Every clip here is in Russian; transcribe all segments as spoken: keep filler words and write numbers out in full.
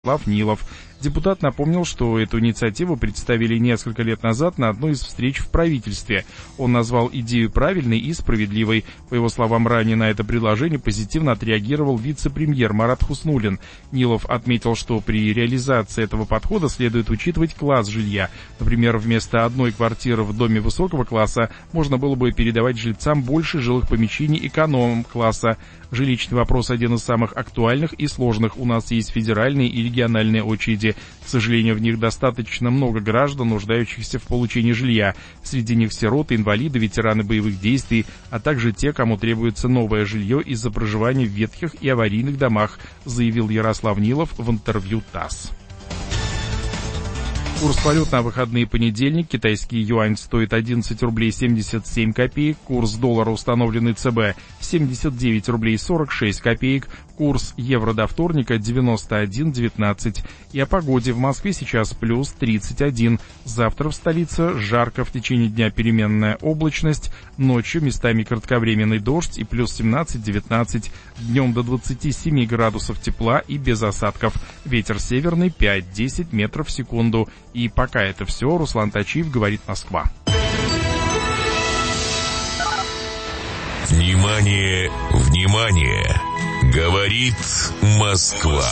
Ярослав Нилов. Депутат напомнил, что эту инициативу представили несколько лет назад на одной из встреч в правительстве. Он назвал идею правильной и справедливой. По его словам, ранее на это предложение позитивно отреагировал вице-премьер Марат Хуснуллин. Нилов отметил, что при реализации этого подхода следует учитывать класс жилья. Например, вместо одной квартиры в доме высокого класса можно было бы передавать жильцам больше жилых помещений эконом-класса. Жилищный вопрос один из самых актуальных и сложных. У нас есть федеральные и региональные очереди. К сожалению, в них достаточно много граждан, нуждающихся в получении жилья. Среди них сироты, инвалиды, ветераны боевых действий, а также те, кому требуется новое жилье из-за проживания в ветхих и аварийных домах, заявил Ярослав Нилов в интервью ТАСС. Курс валют на выходные понедельник. Китайский юань стоит одиннадцать рублей семьдесят семь копеек. Курс доллара, установленный ЦБ, семьдесят девять рублей сорок шесть копеек. Курс евро до вторника девяносто один девятнадцать. И о погоде. В Москве сейчас плюс тридцать один. Завтра в столице жарко, в течение дня переменная облачность. Ночью местами кратковременный дождь и плюс семнадцать девятнадцать. Днем до двадцати семи градусов тепла и без осадков. Ветер северный пять-десять метров в секунду. И пока это все, Руслан Тачиев, говорит Москва. Внимание, внимание! Говорит Москва.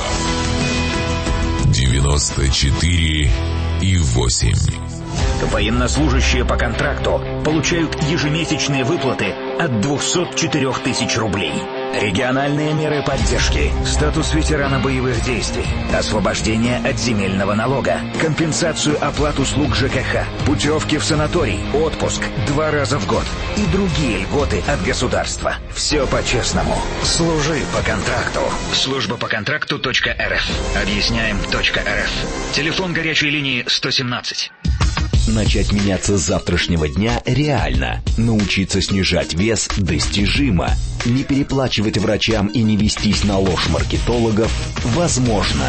девяносто четыре и восемь. Военнослужащие по контракту получают ежемесячные выплаты от двухсот четырёх тысяч рублей. Региональные меры поддержки, статус ветерана боевых действий, освобождение от земельного налога, компенсацию оплат услуг ЖКХ, путевки в санаторий, отпуск два раза в год и другие льготы от государства. Все по-честному. Служи по контракту. Служба по контракту .рф. Объясняем .рф. Телефон горячей линии сто семнадцать. Начать меняться с завтрашнего дня реально. Научиться снижать вес достижимо. Не переплачивать врачам и не вестись на ложь маркетологов возможно.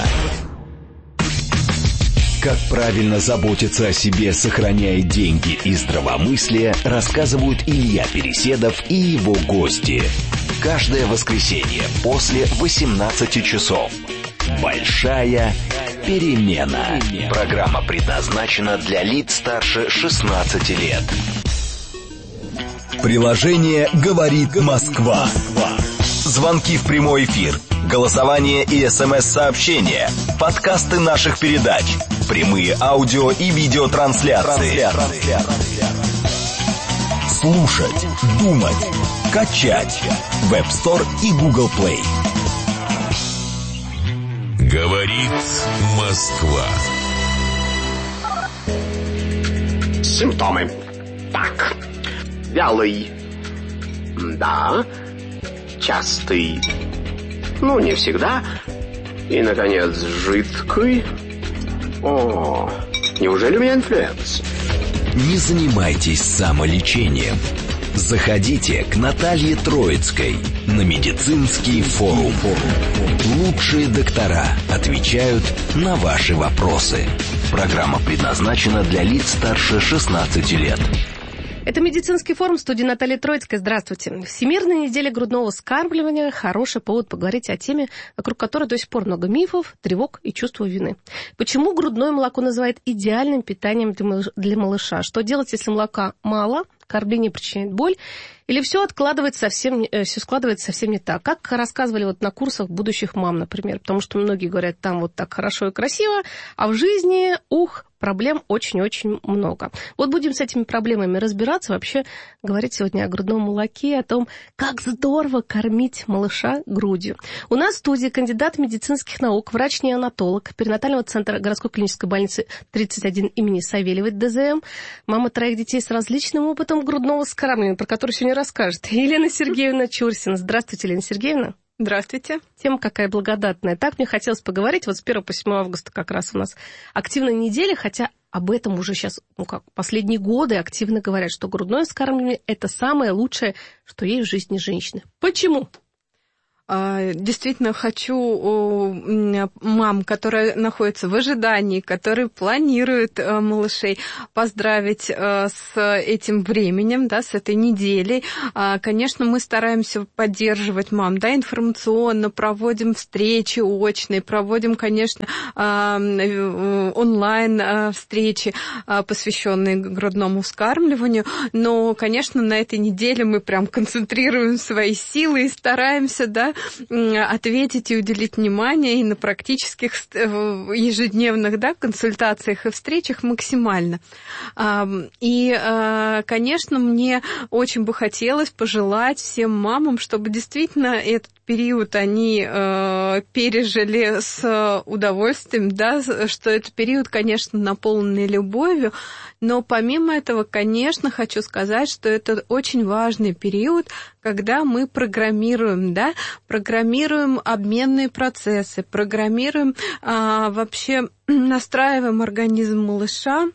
Как правильно заботиться о себе, сохраняя деньги и здравомыслие, рассказывают Илья Переседов и его гости. Каждое воскресенье после восемнадцати часов. Большая перемена. Программа предназначена для лиц старше шестнадцати лет. Приложение «Говорит Москва». Звонки в прямой эфир, голосование и СМС-сообщения, подкасты наших передач, прямые аудио и видеотрансляции. Слушать, думать, качать. Web Store и Google Play. Говорит Москва. Симптомы. Так. Вялый. Да. Частый. Ну, не всегда. И, наконец, жидкий. О, неужели у меня инфлюенс? Не занимайтесь самолечением. Заходите к Наталье Троицкой на медицинский форум. Лучшие доктора отвечают на ваши вопросы. Программа предназначена для лиц старше шестнадцати лет. Это медицинский форум, в студии Наталья Троицкая. Здравствуйте. Всемирная неделя грудного вскармливания – хороший повод поговорить о теме, вокруг которой до сих пор много мифов, тревог и чувства вины. Почему грудное молоко называют идеальным питанием для малыша? Что делать, если молока мало, кормление причиняет боль, или все откладывается совсем, все складывается совсем не так? Как рассказывали вот на курсах будущих мам, например, потому что многие говорят, там вот так хорошо и красиво, а в жизни, ух, проблем очень-очень много. Вот будем с этими проблемами разбираться, вообще говорить сегодня о грудном молоке, о том, как здорово кормить малыша грудью. У нас в студии кандидат медицинских наук, врач-неонатолог перинатального центра городской клинической больницы тридцать один имени Савельевой ДЗМ, мама троих детей с различным опытом грудного вскармливания, про который сегодня расскажет Елена Сергеевна Чурсина. Здравствуйте, Елена Сергеевна. Здравствуйте. Тема какая благодатная. Так мне хотелось поговорить. Вот с первого по седьмое августа как раз у нас активная неделя, хотя об этом уже сейчас, ну как, последние годы активно говорят, что грудное вскармливание – это самое лучшее, что есть в жизни женщины. Почему? Действительно, хочу мам, которые находятся в ожидании, которые планируют малышей, поздравить с этим временем, да, с этой неделей. Конечно, мы стараемся поддерживать мам, да, информационно, проводим встречи очные, проводим, конечно, онлайн встречи, посвященные грудному вскармливанию, но, конечно, на этой неделе мы прям концентрируем свои силы и стараемся, да, ответить и уделить внимание и на практических ежедневных, да, консультациях и встречах максимально. И, конечно, мне очень бы хотелось пожелать всем мамам, чтобы действительно этот период они э, пережили с удовольствием, да, что этот период, конечно, наполненный любовью, но помимо этого, конечно, хочу сказать, что это очень важный период, когда мы программируем, да, программируем обменные процессы, программируем, э, вообще настраиваем организм малыша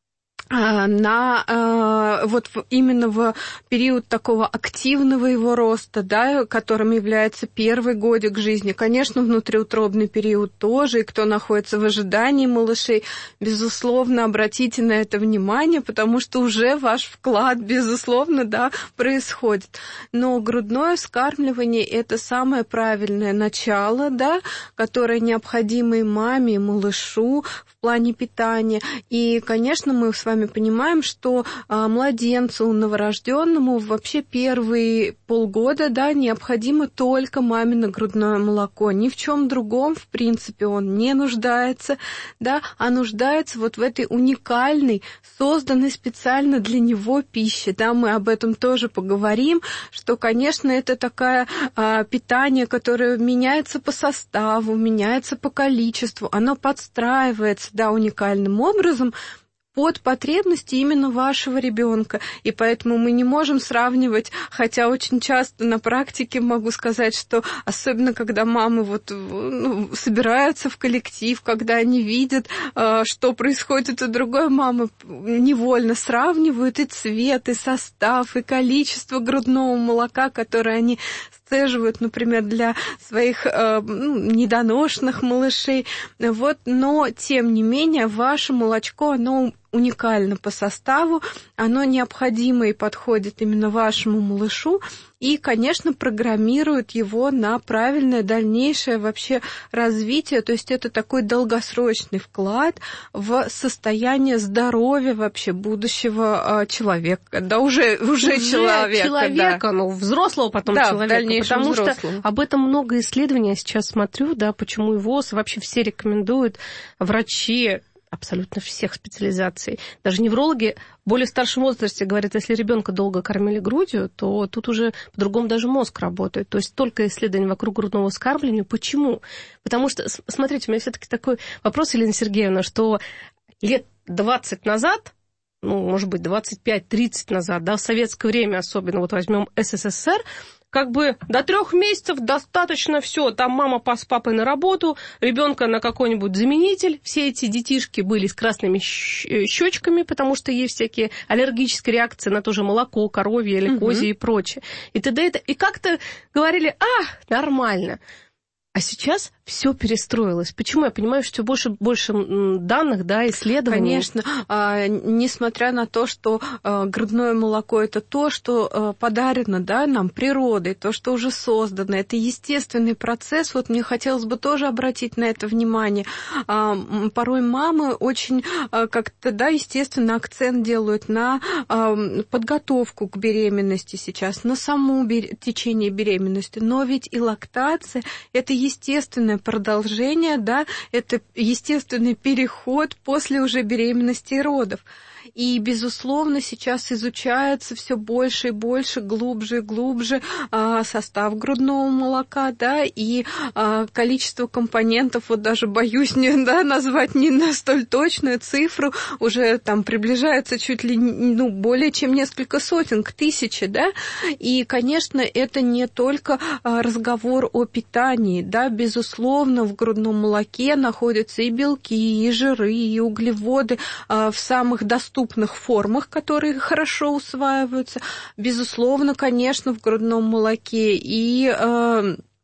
на вот именно в период такого активного его роста, да, которым является первый годик жизни. Конечно, внутриутробный период тоже, и кто находится в ожидании малышей, безусловно, обратите на это внимание, потому что уже ваш вклад, безусловно, да, происходит. Но грудное вскармливание – это самое правильное начало, да, которое необходимо и маме, и малышу в плане питания. И, конечно, мы с вами понимаем, что а, младенцу, новорожденному вообще первые полгода, да, необходимо только мамино грудное молоко. Ни в чем другом, в принципе, он не нуждается, да, а нуждается вот в этой уникальной, созданной специально для него пище. Да, мы об этом тоже поговорим, что, конечно, это такое а, питание, которое меняется по составу, меняется по количеству, оно подстраивается, да, уникальным образом под потребности именно вашего ребенка. И поэтому мы не можем сравнивать, хотя очень часто на практике могу сказать, что особенно когда мамы вот, ну, собираются в коллектив, когда они видят, что происходит у другой мамы, невольно сравнивают и цвет, и состав, и количество грудного молока, которое они сцеживают, например, для своих ну, недоношенных малышей. Вот, но, тем не менее, ваше молочко, оно уникально по составу, оно необходимо и подходит именно вашему малышу, и, конечно, программирует его на правильное дальнейшее вообще развитие, то есть это такой долгосрочный вклад в состояние здоровья вообще будущего э, человека, да, уже, уже, уже человека. Человека, да. ну, взрослого потом да, человека, потому взрослого. Что об этом много исследований, я сейчас смотрю, да, почему и ВОЗ, вообще все рекомендуют, врачи, абсолютно всех специализаций. Даже неврологи в более старшем возрасте говорят, если ребенка долго кормили грудью, то тут уже по-другому даже мозг работает. То есть только исследования вокруг грудного вскармливания. Почему? Потому что, смотрите, у меня все-таки такой вопрос, Елена Сергеевна, что лет двадцать назад, ну, может быть, двадцать пять тридцать назад, да, в советское время особенно, вот возьмем СССР, как бы до трех месяцев достаточно все. Там мама с папой на работу, ребенка на какой-нибудь заменитель. Все эти детишки были с красными щечками, потому что есть всякие аллергические реакции на то же молоко, коровье или козье, угу. и прочее. И т.д. И как-то говорили, а, нормально. А сейчас все перестроилось. Почему? Я понимаю, что больше, больше данных, да, исследований. Конечно, а, несмотря на то, что а, грудное молоко – это то, что а, подарено, да, нам природой, то, что уже создано. Это естественный процесс. Вот мне хотелось бы тоже обратить на это внимание. А, порой мамы очень а, как-то, да, естественно, акцент делают на а, подготовку к беременности сейчас, на саму бер... течение беременности. Но ведь и лактация – это естественное продолжение, да, это естественный переход после уже беременности и родов. И, безусловно, сейчас изучается все больше и больше, глубже и глубже а, состав грудного молока, да, и а, количество компонентов, вот даже боюсь не, да, назвать не на столь точную цифру, уже там приближается чуть ли ну, более чем несколько сотен к тысяче, да, и, конечно, это не только а, разговор о питании, да, безусловно, в грудном молоке находятся и белки, и жиры, и углеводы а, в самых доступных доступных формах, которые хорошо усваиваются. Безусловно, конечно, в грудном молоке и э,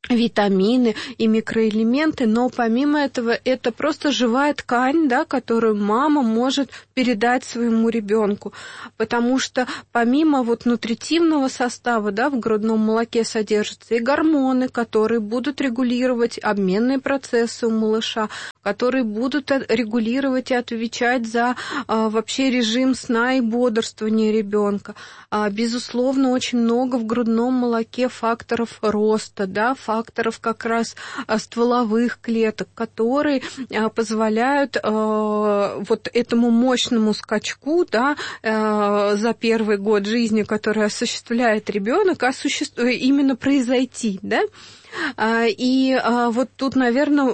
витамины и микроэлементы, но помимо этого это просто живая ткань, да, которую мама может передать своему ребенку, потому что помимо вот нутритивного состава, да, в грудном молоке содержатся и гормоны, которые будут регулировать обменные процессы у малыша, которые будут регулировать и отвечать за а, вообще режим сна и бодрствования ребенка. А, безусловно, очень много в грудном молоке факторов роста, да, факторов как раз а, стволовых клеток, которые а, позволяют а, вот этому мощному скачку, да, а, за первый год жизни, который осуществляет ребенок, осуществ... именно произойти, да. А, и а, вот тут, наверное,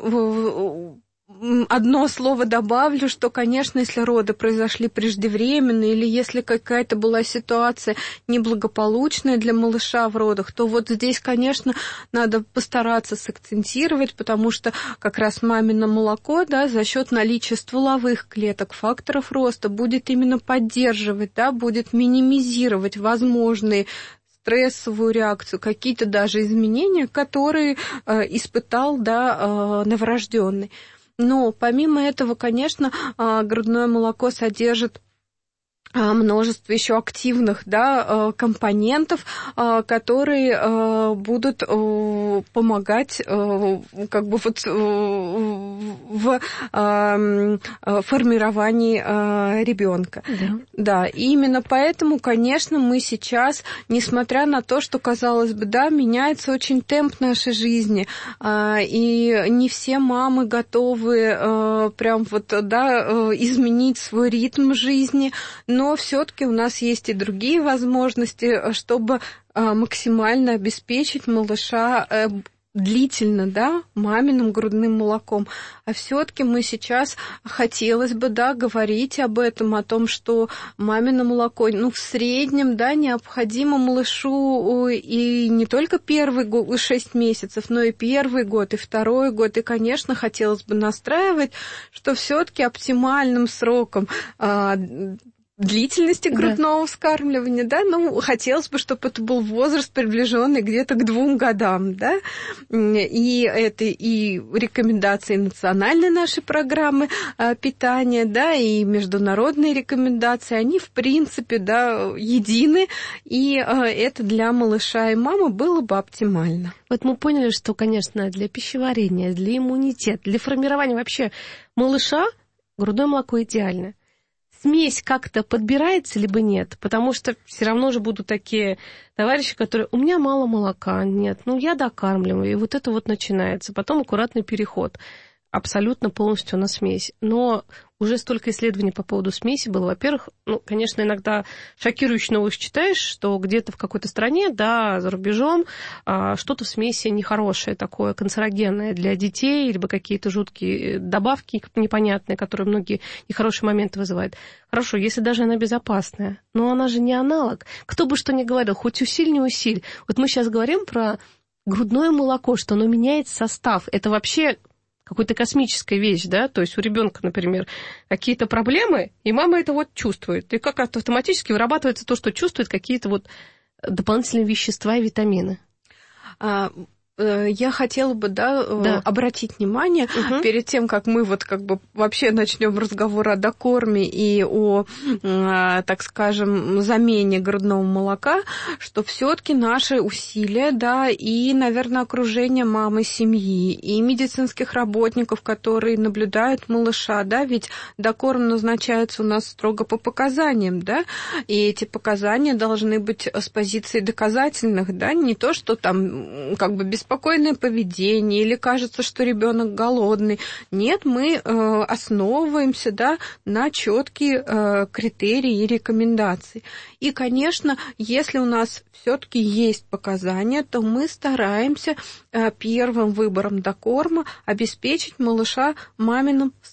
одно слово добавлю, что, конечно, если роды произошли преждевременно или если какая-то была ситуация неблагополучная для малыша в родах, то вот здесь, конечно, надо постараться сакцентировать, потому что как раз мамино молоко, да, за счет наличия стволовых клеток, факторов роста будет именно поддерживать, да, будет минимизировать возможные стрессовую реакцию, какие-то даже изменения, которые э, испытал, да, э, новорожденный. Но помимо этого, конечно, грудное молоко содержит множество еще активных, да, компонентов, которые будут помогать как бы вот в формировании ребенка. Да. Да, и именно поэтому, конечно, мы сейчас, несмотря на то, что, казалось бы, да, меняется очень темп нашей жизни, и не все мамы готовы прям вот, да, изменить свой ритм жизни, но но все-таки у нас есть и другие возможности, чтобы максимально обеспечить малыша длительно, да, маминым грудным молоком. А все-таки мы сейчас хотелось бы, да, говорить об этом, о том, что мамино молоко, ну, в среднем, да, необходимо малышу и не только первый год, шесть месяцев, но и первый год, и второй год. И, конечно, хотелось бы настраивать, что все-таки оптимальным сроком длительности грудного да. вскармливания, да, ну, хотелось бы, чтобы это был возраст, приближенный где-то к двум годам, да, и это и рекомендации национальной нашей программы а, питания, да, и международные рекомендации, они, в принципе, да, едины, и а, это для малыша и мамы было бы оптимально. Вот мы поняли, что, конечно, для пищеварения, для иммунитета, для формирования вообще малыша грудное молоко идеально. Смесь как-то подбирается, либо нет? Потому что все равно же будут такие товарищи, которые... У меня мало молока, нет, ну я докармливаю, и вот это вот начинается. Потом аккуратный переход, абсолютно полностью на смесь. Но уже столько исследований по поводу смеси было. Во-первых, ну, конечно, иногда шокирующие новости читаешь, что где-то в какой-то стране, да, за рубежом, а, что-то в смеси нехорошее такое, канцерогенное для детей, либо какие-то жуткие добавки непонятные, которые многие нехорошие моменты вызывают. Хорошо, если даже она безопасная, но она же не аналог. Кто бы что ни говорил, хоть усиль, не усиль. Вот мы сейчас говорим про грудное молоко, что оно меняет состав. Это вообще... какая-то космическая вещь, да, то есть у ребенка, например, какие-то проблемы, и мама это вот чувствует, и как автоматически вырабатывается то, что чувствует, какие-то вот дополнительные вещества и витамины. Я хотела бы, да, да. обратить внимание, угу. перед тем, как мы вот как бы вообще начнем разговор о докорме и о, так скажем, замене грудного молока, что все-таки наши усилия, да, и, наверное, окружение мамы, семьи, и медицинских работников, которые наблюдают малыша, да, ведь докорм назначается у нас строго по показаниям, да, и эти показания должны быть с позиции доказательных, да, не то, что там как бы без спокойное поведение или кажется, что ребенок голодный. Нет, мы э, основываемся, да, на четкие э, критерии и рекомендации. И, конечно, если у нас все-таки есть показания, то мы стараемся э, первым выбором докорма обеспечить малыша маминым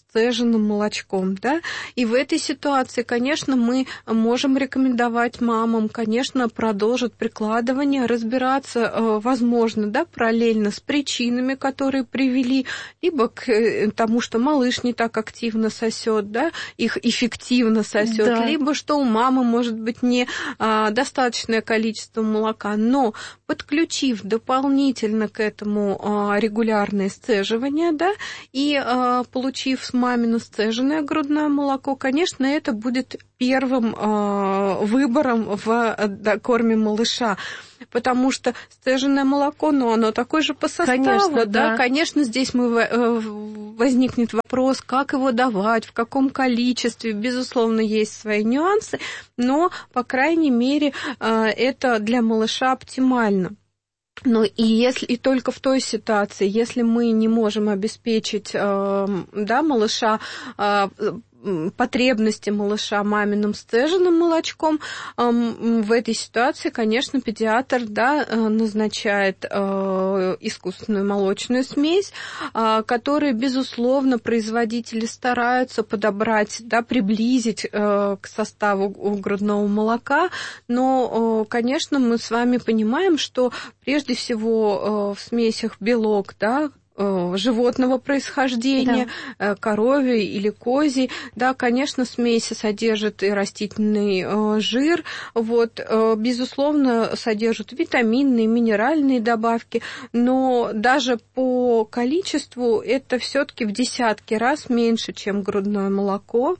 сцеженным молочком, да, и в этой ситуации, конечно, мы можем рекомендовать мамам, конечно, продолжить прикладывание, разбираться, возможно, да, параллельно с причинами, которые привели либо к тому, что малыш не так активно сосет, да, их эффективно сосет, да. Либо что у мамы может быть не а, достаточное количество молока, но подключив дополнительно к этому а, регулярное сцеживание, да, и а, получив с мамино сцеженное грудное молоко, конечно, это будет первым э, выбором в да, корме малыша, потому что сцеженное молоко, но оно такое же по составу, конечно, да, да. Конечно, здесь мы, э, возникнет вопрос, как его давать, в каком количестве, безусловно, есть свои нюансы, но, по крайней мере, э, это для малыша оптимально. Ну и если и только в той ситуации, если мы не можем обеспечить э, да, малыша, э, потребности малыша маминым сцеженным молочком, э, в этой ситуации, конечно, педиатр да, назначает э, искусственную молочную смесь, э, которую, безусловно, производители стараются подобрать, да, приблизить э, к составу грудного молока, но, э, конечно, мы с вами понимаем, что прежде всего в смесях белок, да, животного происхождения, да. Коровий или козий, да, конечно, смеси содержат и растительный жир, вот, безусловно, содержат витаминные, минеральные добавки, но даже по количеству это все-таки в десятки раз меньше, чем грудное молоко.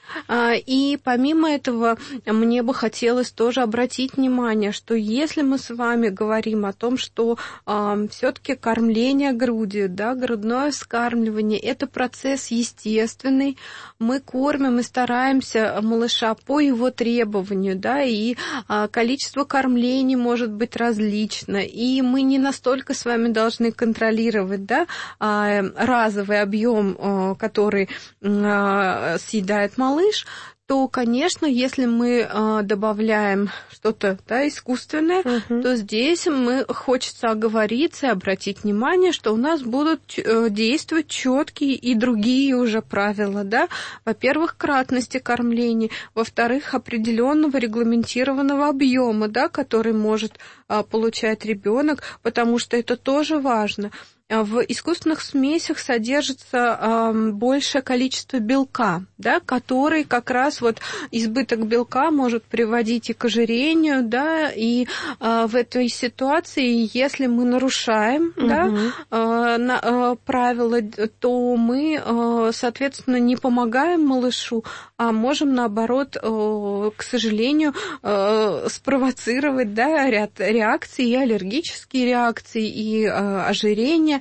И помимо этого мне бы хотелось тоже обратить внимание, что если мы с вами говорим о том, что э, все-таки кормление грудью, да, грудное вскармливание, это процесс естественный, мы кормим и стараемся малыша по его требованию, да, и э, количество кормлений может быть различно, и мы не настолько с вами должны контролировать, да, э, разовый объем, э, который э, съедает малыш, то, конечно, если мы э, добавляем что-то, да, искусственное, uh-huh. то здесь мы хочется оговориться и обратить внимание, что у нас будут э, действовать четкие и другие уже правила, да. Во-первых, кратности кормления, во-вторых, определенного регламентированного объема, да, который может э, получать ребенок, потому что это тоже важно. В искусственных смесях содержится э, большее количество белка, да, который как раз вот избыток белка может приводить и к ожирению, да, и э, в этой ситуации, если мы нарушаем, угу. да, э, на, э, правила, то мы, э, соответственно, не помогаем малышу, а можем, наоборот, э, к сожалению, э, спровоцировать, да, ряд реакций, и аллергические реакции, и э, ожирение.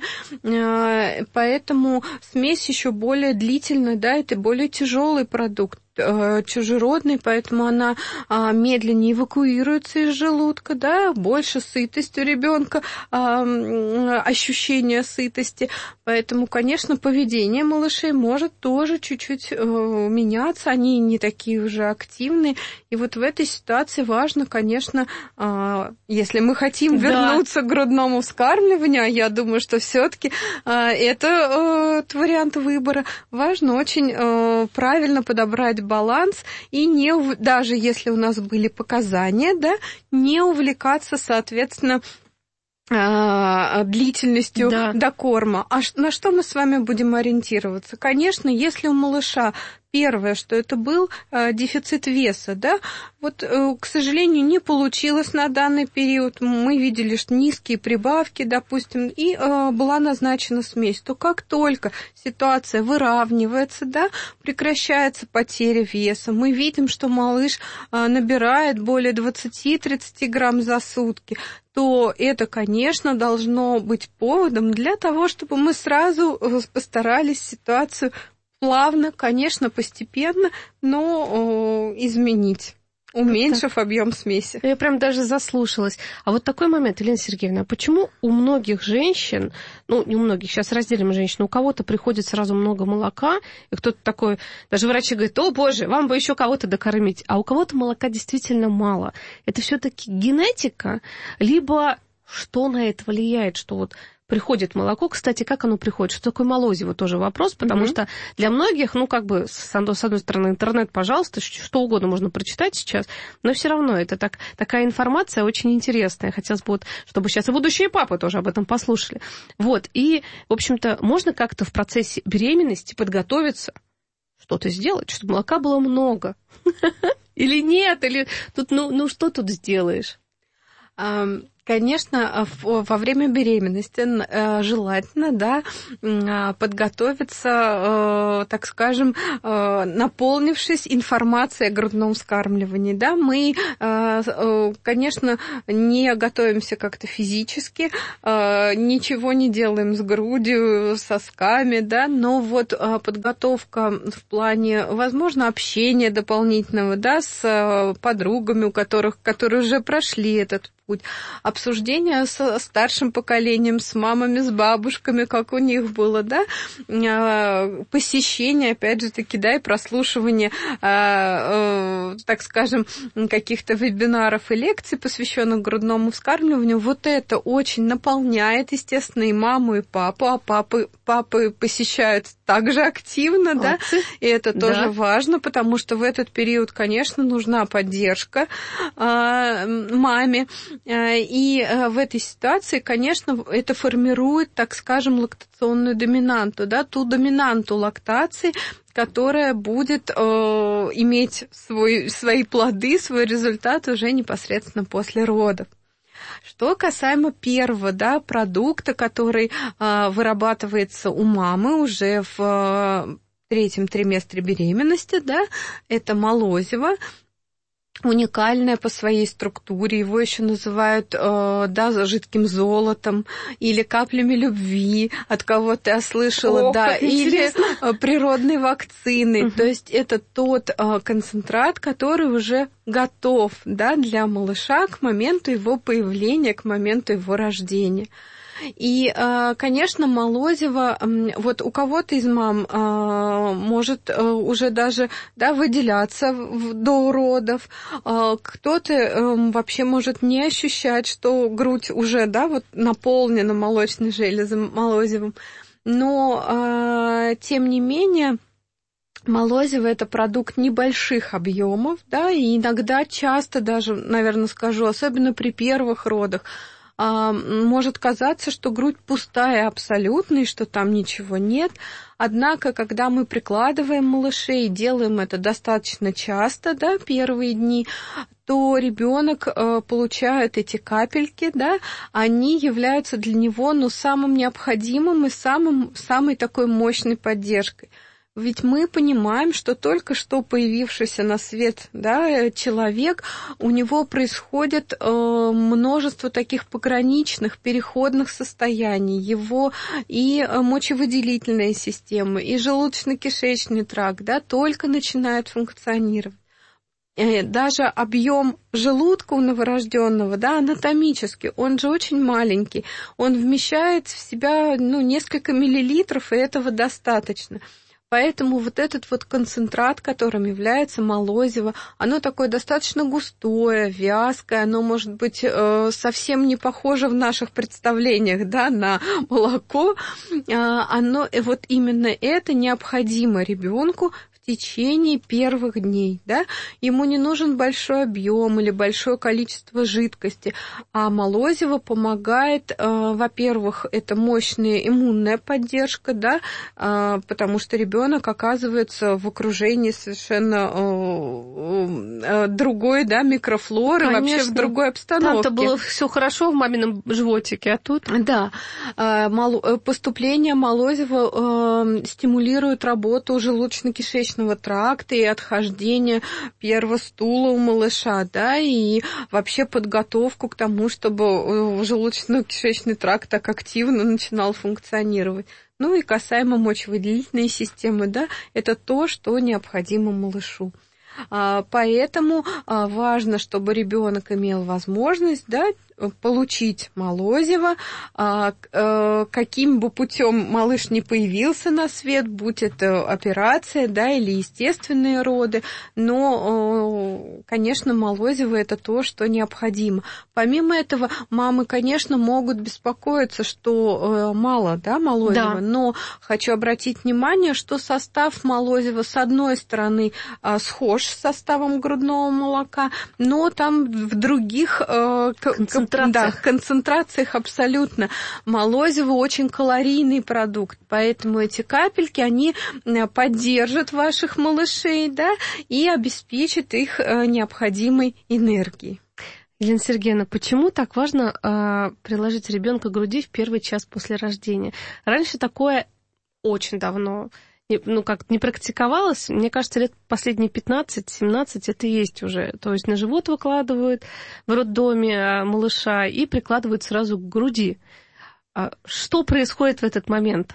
Поэтому смесь еще более длительная, да, это более тяжелый продукт, чужеродный, поэтому она медленнее эвакуируется из желудка, да, больше сытость у ребенка, ощущение сытости. Поэтому, конечно, поведение малышей может тоже чуть-чуть меняться, они не такие уже активные. И вот в этой ситуации важно, конечно, если мы хотим да. вернуться к грудному вскармливанию, а я думаю, что все-таки это вариант выбора, важно очень правильно подобрать баланс и не, даже если у нас были показания, да, не увлекаться, соответственно, длительностью да. докорма. А на что мы с вами будем ориентироваться? Конечно, если у малыша первое, что это был э, дефицит веса, да, вот, э, к сожалению, не получилось на данный период, мы видели, что низкие прибавки, допустим, и э, была назначена смесь, то как только ситуация выравнивается, да, прекращается потеря веса, мы видим, что малыш э, набирает более двадцать-тридцать грамм за сутки, то это, конечно, должно быть поводом для того, чтобы мы сразу постарались ситуацию плавно, конечно, постепенно, но о, изменить, уменьшив объем смеси. Я прям даже заслушалась. А вот такой момент, Елена Сергеевна, почему у многих женщин, ну, не у многих, сейчас разделим женщин, у кого-то приходит сразу много молока, и кто-то такой, даже врачи говорят, о, боже, вам бы еще кого-то докормить, а у кого-то молока действительно мало. Это все-таки генетика, либо что на это влияет, что вот приходит молоко. Кстати, как оно приходит? Что такое молозиво? Тоже вопрос, потому mm-hmm. что для многих, ну, как бы, с одной стороны, интернет, пожалуйста, что угодно можно прочитать сейчас, но все равно это так, такая информация очень интересная. Хотелось бы, вот, чтобы сейчас и будущие папы тоже об этом послушали. Вот, и, в общем-то, можно как-то в процессе беременности подготовиться, что-то сделать, чтобы молока было много. Или нет, или тут, ну, ну что тут сделаешь? Конечно, во время беременности желательно, да, подготовиться, так скажем, наполнившись информацией о грудном вскармливании. Да, мы, конечно, не готовимся как-то физически, ничего не делаем с грудью, с сосками, да, но вот подготовка в плане, возможно, общения дополнительного, да, с подругами, у которых, которые уже прошли этот путь, обсуждение с старшим поколением, с мамами, с бабушками, как у них было, да, посещение, опять же таки, да, и прослушивание, так скажем, каких-то вебинаров и лекций, посвященных грудному вскармливанию, вот это очень наполняет, естественно, и маму, и папу, а папы, папы посещают также активно, да, и это тоже да. важно, потому что в этот период, конечно, нужна поддержка маме, и в этой ситуации, конечно, это формирует, так скажем, лактационную доминанту, да, ту доминанту лактации, которая будет э, иметь свой, свои плоды, свой результат уже непосредственно после родов. Что касаемо первого, да, продукта, который э, вырабатывается у мамы уже в э, третьем триместре беременности, да, это молозиво. Уникальное по своей структуре, его еще называют э, да, жидким золотом или каплями любви, от кого-то я слышала, О, да, или э, природной вакциной. Угу. То есть это тот э, концентрат, который уже готов, да, для малыша к моменту его появления, к моменту его рождения. И, конечно, молозиво, вот у кого-то из мам может уже даже, да, выделяться до родов, кто-то вообще может не ощущать, что грудь уже, да, вот наполнена молочной железой, молозивом, но, тем не менее, молозиво – это продукт небольших объемов, да, и иногда, часто даже, наверное, скажу, особенно при первых родах, может казаться, что грудь пустая абсолютно, и что там ничего нет. Однако, когда мы прикладываем малышей, делаем это достаточно часто, да, первые дни, то ребенок э, получает эти капельки, да, они являются для него, ну, самым необходимым и самым, самой такой мощной поддержкой. Ведь мы понимаем, что только что появившийся на свет, да, человек, у него происходит э, множество таких пограничных, переходных состояний. Его и мочевыделительная система, и желудочно-кишечный тракт, да, только начинают функционировать. Даже объем желудка у новорожденного, да, анатомически, он же очень маленький, он вмещает в себя, ну, несколько миллилитров, и этого достаточно. Поэтому вот этот вот концентрат, которым является молозиво, оно такое достаточно густое, вязкое, оно может быть э, совсем не похоже в наших представлениях, да, на молоко. А, оно, вот именно это необходимо ребенку в течение первых дней, да, ему не нужен большой объем или большое количество жидкости, а молозиво помогает, э, во-первых, это мощная иммунная поддержка, да, э, потому что ребенок оказывается в окружении совершенно э, э, другой, да, микрофлоры, Конечно. Вообще в другой обстановке. Там-то было все хорошо в мамином животике, а тут... Да, э, мол, поступление молозива э, стимулирует работу желудочно-кишечного тракта и отхождение первого стула у малыша, да, и вообще подготовку к тому, чтобы желудочно-кишечный тракт так активно начинал функционировать. Ну и касаемо мочевыделительной системы, да, это то, что необходимо малышу. Поэтому важно, чтобы ребенок имел возможность, да, получить молозиво, каким бы путем малыш не появился на свет, будь это операция, да, или естественные роды, но, конечно, молозиво – это то, что необходимо. Помимо этого, мамы, конечно, могут беспокоиться, что мало, да, молозива, да. Но хочу обратить внимание, что состав молозива, с одной стороны, схож с составом грудного молока, но там в других концентрациях, да, концентрациях абсолютно. Молозиво очень калорийный продукт, поэтому эти капельки, они поддержат ваших малышей, да, и обеспечат их необходимой энергией. Елена Сергеевна, почему так важно э, приложить ребенка к груди в первый час после рождения? Раньше такое очень давно, ну, как не практиковалось. Мне кажется, лет последние пятнадцать-семнадцать это есть уже. То есть на живот выкладывают в роддоме малыша и прикладывают сразу к груди. Что происходит в этот момент?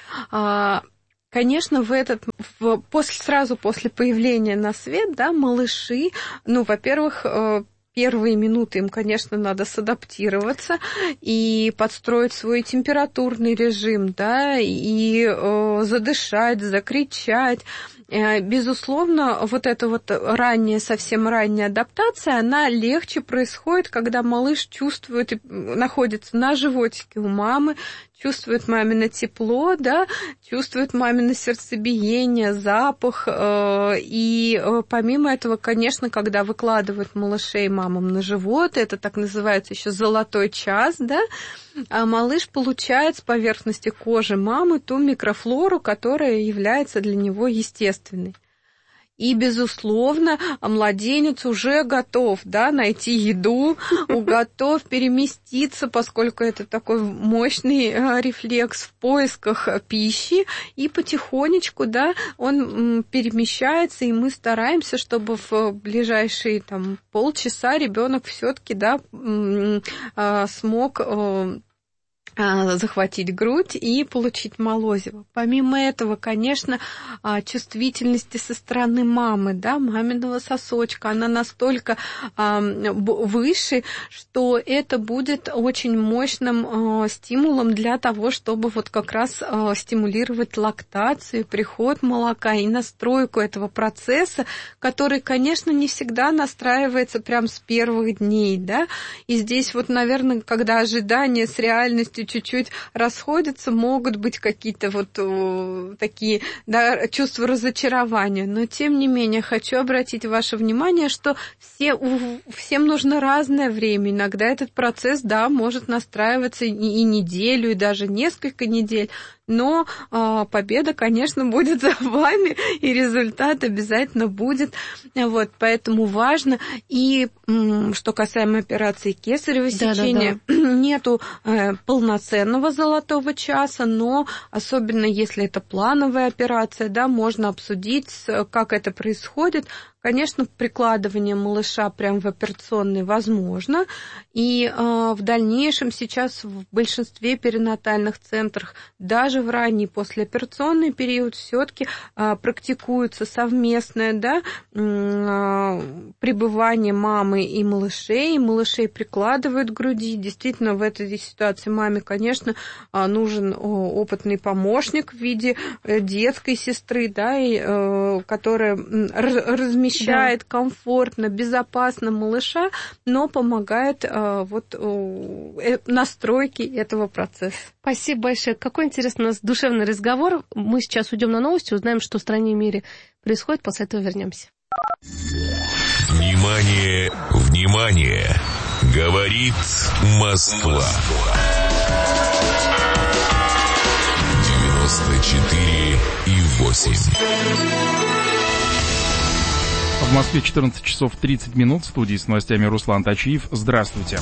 Конечно, в этот, в, после, сразу после появления на свет, да, малыши, ну, во-первых, первые минуты им, конечно, надо садаптироваться и подстроить свой температурный режим, да, и э, задышать, закричать. Безусловно, вот эта вот ранняя, совсем ранняя адаптация, она легче происходит, когда малыш чувствует, находится на животике у мамы, чувствует мамино тепло, да, чувствует мамино сердцебиение, запах. И помимо этого, конечно, когда выкладывают малышей мамам на живот, это так называется еще золотой час, да, а малыш получает с поверхности кожи мамы ту микрофлору, которая является для него естественной. И, безусловно, младенец уже готов, да, найти еду, готов переместиться, поскольку это такой мощный рефлекс в поисках пищи, и потихонечку, да, он перемещается, и мы стараемся, чтобы в ближайшие там, полчаса ребенок все-таки, да, смог захватить грудь и получить молозиво. Помимо этого, конечно, чувствительности со стороны мамы, да, маминого сосочка, она настолько выше, что это будет очень мощным стимулом для того, чтобы вот как раз стимулировать лактацию, приход молока и настройку этого процесса, который, конечно, не всегда настраивается прям с первых дней, да, и здесь вот, наверное, когда ожидания с реальностью чуть-чуть расходятся, могут быть какие-то вот о, такие, да, чувства разочарования. Но, тем не менее, хочу обратить ваше внимание, что все, у, всем нужно разное время. Иногда этот процесс, да, может настраиваться и, и неделю, и даже несколько недель. Но э, победа, конечно, будет за вами, и результат обязательно будет. Вот, поэтому важно. И м, что касаемо операции кесарево сечения, да, да, да. нету э, полноценного золотого часа, но особенно если это плановая операция, да, можно обсудить, как это происходит. Конечно, прикладывание малыша прямо в операционной возможно, и э, в дальнейшем сейчас в большинстве перинатальных центров, даже в ранний послеоперационный период, все-таки э, практикуется совместное, да, э, пребывание мамы и малышей, и малышей прикладывают к груди. Действительно, в этой ситуации маме, конечно, э, нужен опытный помощник в виде детской сестры, да, и, э, которая размещает Помещает да. комфортно, безопасно малыша, но помогает э, вот, э, настройке этого процесса. Спасибо большое. Какой интересный у нас душевный разговор. Мы сейчас уйдем на новости, узнаем, что в стране и мире происходит, после этого вернемся. Внимание, внимание! Говорит Москва. девяносто четыре и восемь. В Москве четырнадцать часов тридцать минут. В студии с новостями Руслан Тачиев. Здравствуйте.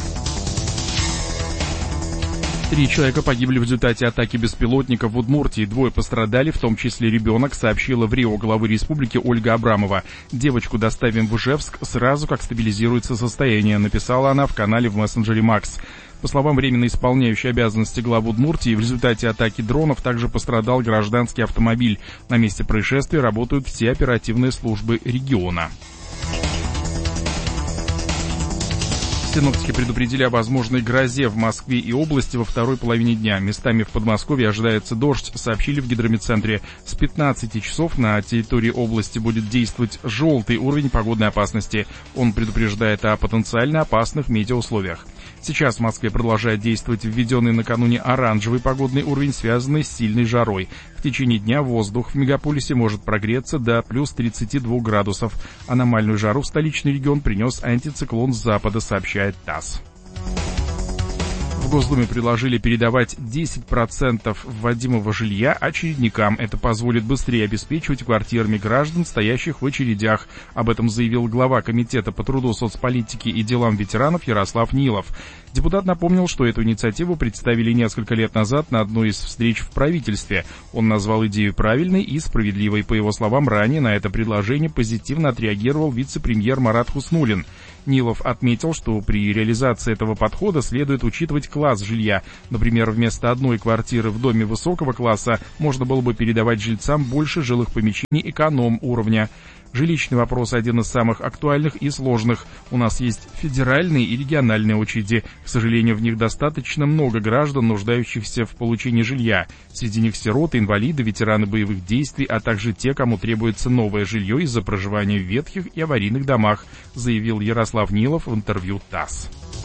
Три человека погибли в результате атаки беспилотников в Удмуртии. Двое пострадали, в том числе ребенок, сообщила в РИО главы республики Ольга Абрамова. Девочку доставим в Ижевск сразу, как стабилизируется состояние, написала она в канале в мессенджере Макс. По словам временно исполняющей обязанности главы Удмуртии, в результате атаки дронов также пострадал гражданский автомобиль. На месте происшествия работают все оперативные службы региона. Синоптики предупредили о возможной грозе в Москве и области во второй половине дня. Местами в Подмосковье ожидается дождь, сообщили в гидрометцентре. С пятнадцати часов на территории области будет действовать желтый уровень погодной опасности. Он предупреждает о потенциально опасных метеоусловиях. Сейчас в Москве продолжает действовать введенный накануне оранжевый погодный уровень, связанный с сильной жарой. В течение дня воздух в мегаполисе может прогреться до плюс тридцати двух градусов. Аномальную жару в столичный регион принес антициклон с запада, сообщает ТАСС. В Госдуме предложили передавать десять процентов вводимого жилья очередникам. Это позволит быстрее обеспечивать квартирами граждан, стоящих в очередях. Об этом заявил глава Комитета по труду, соцполитике и делам ветеранов Ярослав Нилов. Депутат напомнил, что эту инициативу представили несколько лет назад на одной из встреч в правительстве. Он назвал идею правильной и справедливой. По его словам, ранее на это предложение позитивно отреагировал вице-премьер Марат Хуснуллин. Нилов отметил, что при реализации этого подхода следует учитывать класс жилья. Например, вместо одной квартиры в доме высокого класса можно было бы передавать жильцам больше жилых помещений эконом-уровня. Жилищный вопрос один из самых актуальных и сложных. У нас есть федеральные и региональные очереди. К сожалению, в них достаточно много граждан, нуждающихся в получении жилья. Среди них сироты, инвалиды, ветераны боевых действий, а также те, кому требуется новое жилье из-за проживания в ветхих и аварийных домах, заявил Ярослав Нилов в интервью ТАСС.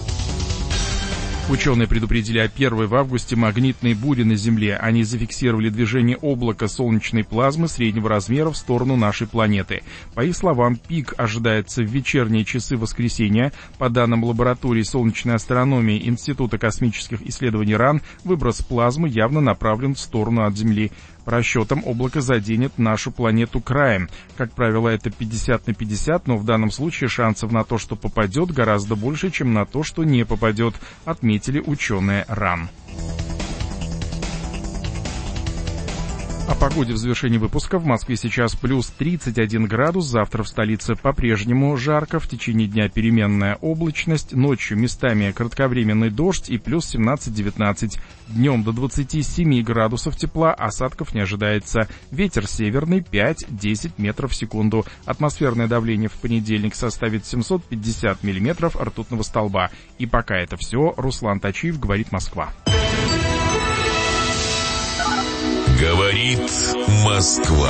Ученые предупредили о первой в августе магнитной буре на Земле. Они зафиксировали движение облака солнечной плазмы среднего размера в сторону нашей планеты. По их словам, пик ожидается в вечерние часы воскресенья. По данным лаборатории солнечной астрономии Института космических исследований РАН, выброс плазмы явно направлен в сторону от Земли. По расчетам, облако заденет нашу планету краем. Как правило, это пятьдесят на пятьдесят, но в данном случае шансов на то, что попадет, гораздо больше, чем на то, что не попадет, отметили ученые РАН. О погоде в завершении выпуска. В Москве сейчас плюс тридцать один градус, завтра в столице по-прежнему жарко, в течение дня переменная облачность, ночью местами кратковременный дождь и плюс семнадцать-девятнадцать. Днем до двадцати семи градусов тепла, осадков не ожидается. Ветер северный пять-десять метров в секунду. Атмосферное давление в понедельник составит семьсот пятьдесят миллиметров ртутного столба. И пока это все. Руслан Тачиев, говорит Москва. Говорит Москва.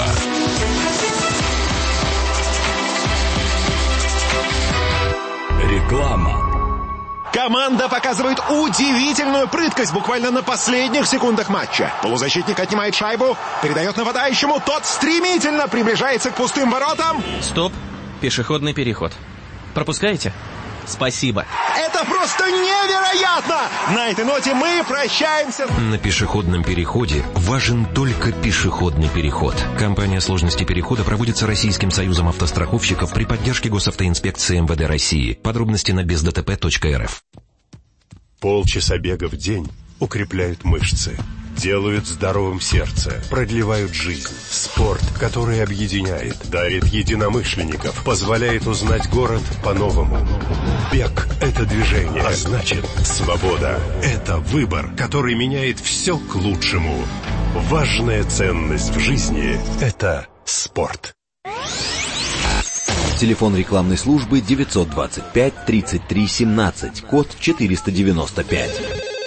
Реклама. Команда показывает удивительную прыткость буквально на последних секундах матча. Полузащитник отнимает шайбу, передает нападающему, тот стремительно приближается к пустым воротам. Стоп, пешеходный переход. Пропускаете? Спасибо. Это просто невероятно! На этой ноте мы прощаемся. На пешеходном переходе важен только пешеходный переход. Компания «Сложности перехода» проводится Российским союзом автостраховщиков при поддержке Госавтоинспекции эм вэ дэ России. Подробности на без дэ тэ пэ точка эр эф. Полчаса бега в день укрепляют мышцы, делают здоровым сердце, продлевают жизнь. Спорт, который объединяет, дарит единомышленников, позволяет узнать город по-новому. Бег – это движение, а значит, свобода – это выбор, который меняет все к лучшему. Важная ценность в жизни – это спорт. Телефон рекламной службы девятьсот двадцать пять тридцать три семнадцать, код четыреста девяносто пять.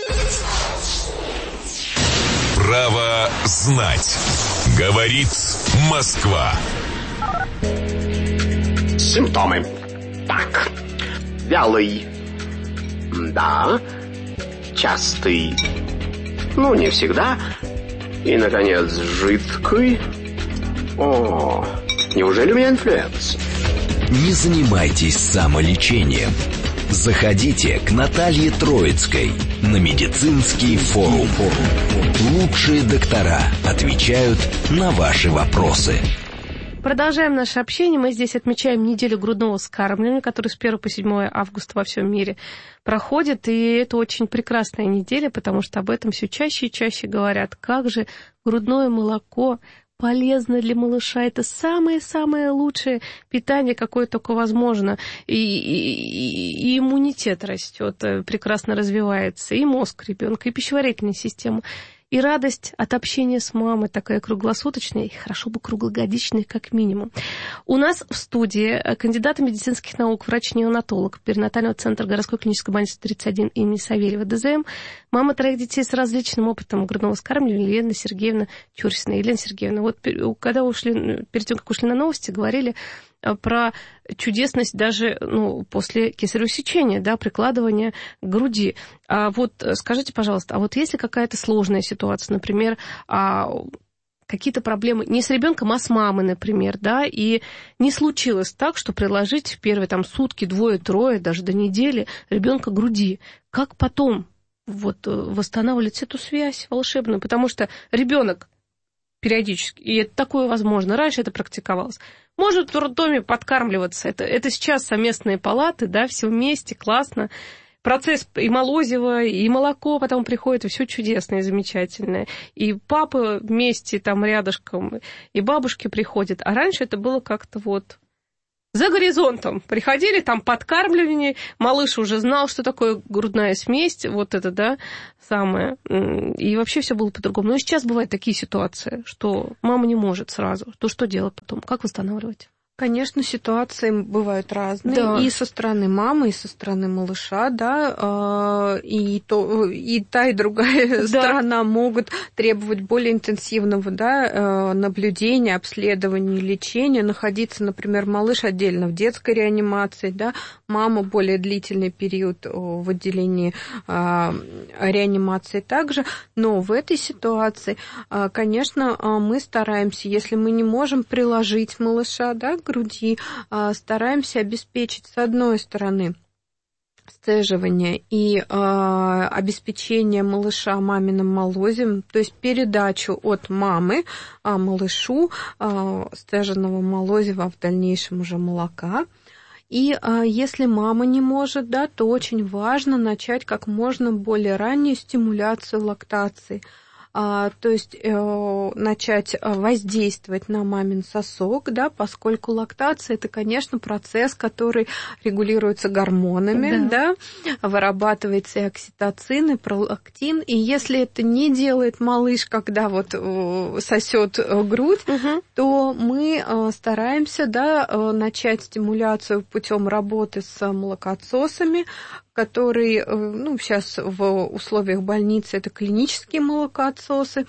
Право знать. Говорит Москва. Симптомы. Так. Вялый. Да. Частый. Ну, не всегда. И, наконец, жидкий. О, неужели у меня инфлюенс? Не занимайтесь самолечением. Заходите к Наталье Троицкой на медицинский форум. Лучшие доктора отвечают на ваши вопросы. Продолжаем наше общение. Мы здесь отмечаем неделю грудного вскармливания, которая с первого по седьмое августа во всем мире проходит. И это очень прекрасная неделя, потому что об этом все чаще и чаще говорят. Как же грудное молоко полезно для малыша. Это самое-самое лучшее питание, какое только возможно. И, и, и иммунитет растет, прекрасно развивается, и мозг ребенка, и пищеварительная система. И радость от общения с мамой такая круглосуточная, и хорошо бы круглогодичная как минимум. У нас в студии кандидат медицинских наук, врач-неонатолог перинатального центра городской клинической больницы тридцать один имени Савельева ДЗМ, мама троих детей с различным опытом грудного вскармливания Елена Сергеевна Чурсина. Елена Сергеевна, вот когда ушли, перед тем, как ушли на новости, говорили про чудесность даже ну, после кесарево сечения, да, прикладывания к груди. А вот скажите, пожалуйста, а вот если какая-то сложная ситуация, например, а какие-то проблемы не с ребенком, а с мамой, например, да, и не случилось так, что приложить в первые там, сутки, двое-трое, даже до недели ребенка к груди, как потом вот, восстанавливать эту связь волшебную? Потому что ребенок периодически, и это такое возможно, раньше это практиковалось, может в роддоме подкармливаться. Это, это сейчас совместные палаты, да, все вместе, классно. Процесс и молозиво, и молоко потом приходит, и все чудесное и замечательное. И папы вместе там рядышком, и бабушки приходят. А раньше это было как-то вот за горизонтом. Приходили, там подкармливание, малыш уже знал, что такое грудная смесь, вот это, да, самое. И вообще все было по-другому. Но и сейчас бывают такие ситуации, что мама не может сразу. То что делать потом? Как восстанавливать? Конечно, ситуации бывают разные, да. И со стороны мамы, и со стороны малыша, да, и, то, и та, и другая да. сторона могут требовать более интенсивного, да, наблюдения, обследования, лечения, находиться, например, малыш отдельно в детской реанимации, да, мама более длительный период в отделении реанимации также, но в этой ситуации, конечно, мы стараемся, если мы не можем приложить малыша, да, груди, стараемся обеспечить с одной стороны сцеживание и э, обеспечение малыша маминым молозием, то есть передачу от мамы э, малышу э, сцеженного молозива, а в дальнейшем уже молока. И э, если мама не может, да, то очень важно начать как можно более раннюю стимуляцию лактации. А, то есть э, начать воздействовать на мамин сосок, да, поскольку лактация – это, конечно, процесс, который регулируется гормонами, да. Да, вырабатывается и окситоцин, и пролактин, и если это не делает малыш, когда вот э, сосет грудь, угу. то мы э, стараемся, да, э, начать стимуляцию путем работы с молокоотсосами, которые, ну, сейчас в условиях больницы это клинические молокоотсосы,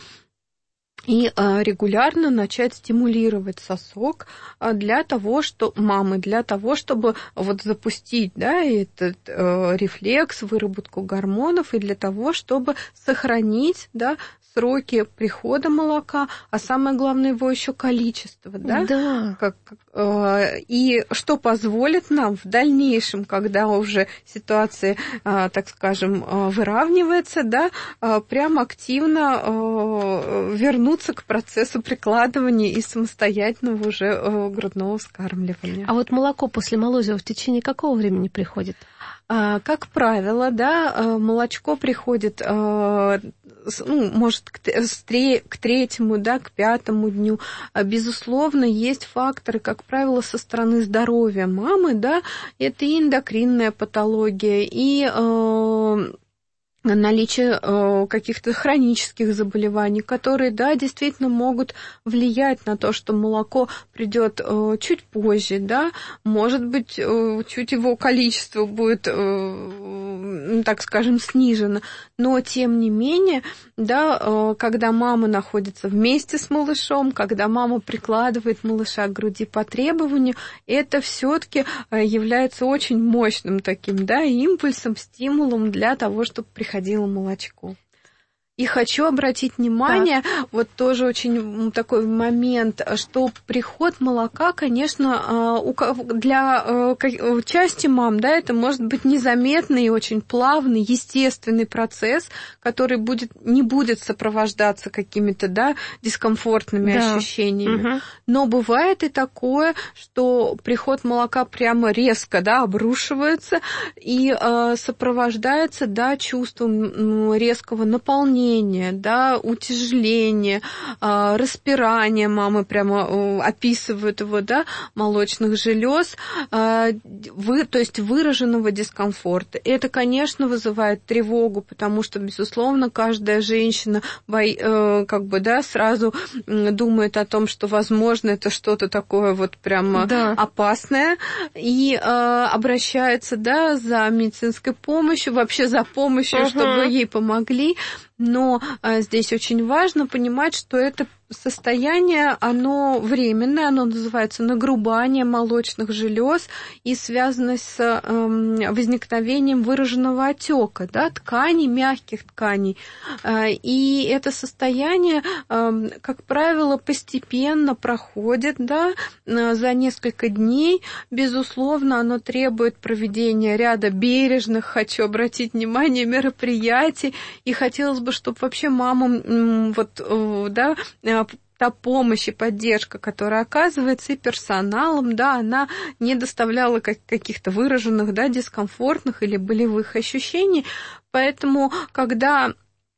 и регулярно начать стимулировать сосок для того, что мамы, для того, чтобы вот запустить, да, этот э, рефлекс, выработку гормонов, и для того, чтобы сохранить, да, сроки прихода молока, а самое главное его еще количество, да, да. Как, э, и что позволит нам в дальнейшем, когда уже ситуация, э, так скажем, э, выравнивается, да, э, прям активно э, вернуться к процессу прикладывания и самостоятельного уже э, грудного вскармливания. А вот молоко после молозива в течение какого времени приходит? Как правило, да, молочко приходит, ну, может, к третьему, да, к пятому дню. Безусловно, есть факторы, как правило, со стороны здоровья мамы, да, это и эндокринная патология, и наличие э, каких-то хронических заболеваний, которые, да, действительно могут влиять на то, что молоко придет э, чуть позже, да, может быть, э, чуть его количество будет, э, так скажем, снижено, но тем не менее, да, э, когда мама находится вместе с малышом, когда мама прикладывает малыша к груди по требованию, это все-таки является очень мощным таким, да, импульсом, стимулом для того, чтобы приходить ходило молочко. И хочу обратить внимание, так. вот тоже очень такой момент, что приход молока, конечно, для части мам, да, это может быть незаметный, очень плавный, естественный процесс, который будет, не будет сопровождаться какими-то, да, дискомфортными да. ощущениями. Угу. Но бывает и такое, что приход молока прямо резко, да, обрушивается и сопровождается, да, чувством резкого наполнения, покраснение, да, утяжеление, распирание, мамы прямо описывают его, да, молочных желез, вы, то есть выраженного дискомфорта. Это, конечно, вызывает тревогу, потому что, безусловно, каждая женщина как бы, да, сразу думает о том, что, возможно, это что-то такое вот прямо да. опасное, и обращается, да, за медицинской помощью, вообще за помощью, uh-huh. чтобы ей помогли. Но а, здесь очень важно понимать, что это состояние, оно временное, оно называется нагрубание молочных желез и связано с э, возникновением выраженного отека, да, тканей, мягких тканей. Э, и это состояние, э, как правило, постепенно проходит, да, э, за несколько дней. Безусловно, оно требует проведения ряда бережных, хочу обратить внимание, мероприятий. И хотелось бы, чтобы вообще мамам вот, да, та помощь и поддержка, которая оказывается и персоналом, да, она не доставляла каких-то выраженных, да, дискомфортных или болевых ощущений. Поэтому, когда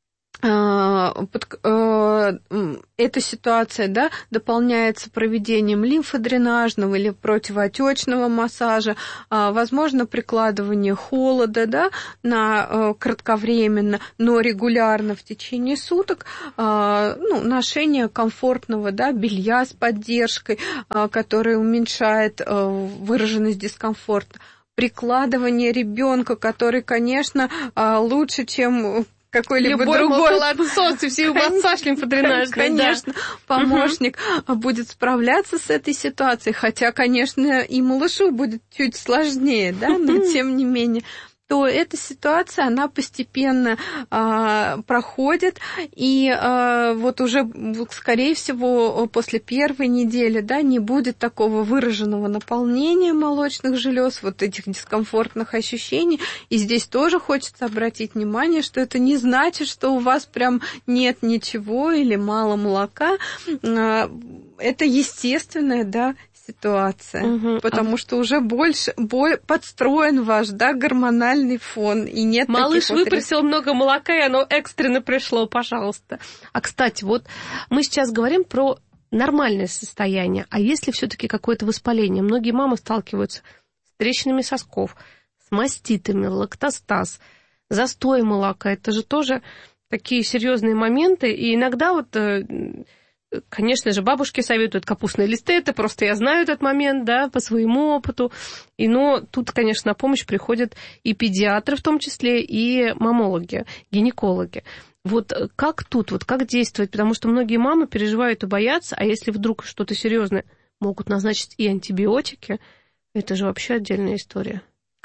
эта ситуация, да, дополняется проведением лимфодренажного или противоотечного массажа, возможно, прикладывание холода, да, на кратковременно, но регулярно в течение суток, ну, ношение комфортного, да, белья с поддержкой, которое уменьшает выраженность дискомфорта, прикладывание ребенка, который, конечно, лучше, чем какой-либо любой другой молодцос и все массаж лимфодренажный, конечно, да. помощник угу. будет справляться с этой ситуацией, хотя, конечно, и малышу будет чуть сложнее, да, но тем не менее, то эта ситуация, она постепенно а, проходит, и а, вот уже, скорее всего, после первой недели, да, не будет такого выраженного наполнения молочных желез, вот этих дискомфортных ощущений, и здесь тоже хочется обратить внимание, что это не значит, что у вас прям нет ничего или мало молока, а, это естественное, да, ситуация, угу. потому а... что уже больше бо... подстроен ваш, да, гормональный фон, и нет малыш таких выпросил вот... много молока, и оно экстренно пришло, пожалуйста. А, кстати, вот мы сейчас говорим про нормальное состояние, а если все-таки какое-то воспаление? Многие мамы сталкиваются с трещинами сосков, с маститами, лактостаз, застой молока, это же тоже такие серьезные моменты, и иногда вот... Конечно же, бабушки советуют капустные листы, это просто я знаю этот момент, да, по своему опыту. И, но тут, конечно, на помощь приходят и педиатры в том числе, и мамологи, гинекологи. Вот как тут, вот как действовать? Потому что многие мамы переживают и боятся, а если вдруг что-то серьезное, могут назначить и антибиотики, это же вообще отдельная история.